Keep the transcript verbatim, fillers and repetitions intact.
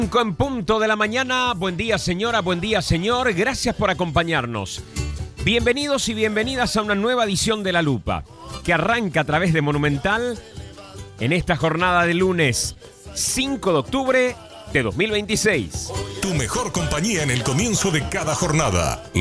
cinco en punto de la mañana. Buen día, señora, buen día, señor. Gracias por acompañarnos. Bienvenidos y bienvenidas a una nueva edición de La Lupa, que arranca a través de Monumental en esta jornada de lunes cinco de octubre de dos mil veintiséis. Tu mejor compañía en el comienzo de cada jornada.